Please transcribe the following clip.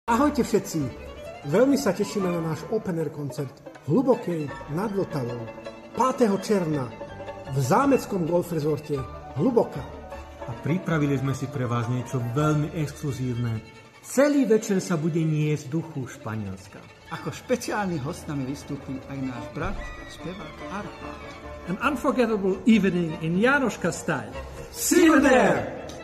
Ahojte všetci! Veľmi sa tešíme na náš open air koncert v Hlubokej nad Vltavou 5. června v zámeckom golf rezorte Hluboká. A pripravili sme si pre vás niečo veľmi exkluzívne. Celý večer sa bude niesť duchu Španielska. Ako špeciálny host nami vystúpi aj náš brat, spevák Arpad. An unforgettable evening in Jánoška style. See you there!